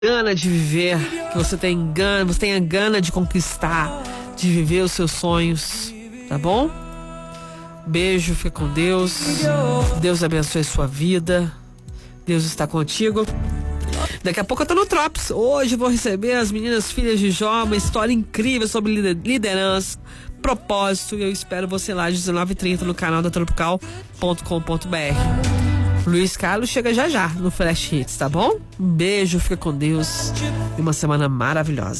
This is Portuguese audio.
gana de viver, que você tenha gana de conquistar, de viver os seus sonhos, tá bom? Beijo, fica com Deus. Deus abençoe a sua vida. Deus está contigo. Daqui a pouco eu tô no Trops. Hoje eu vou receber as meninas filhas de Jó, uma história incrível sobre liderança, propósito. E eu espero você lá às 19h30 no canal da Tropical.com.br. Luiz Carlos chega já no Flash Hits, tá bom? Um beijo, fica com Deus e uma semana maravilhosa.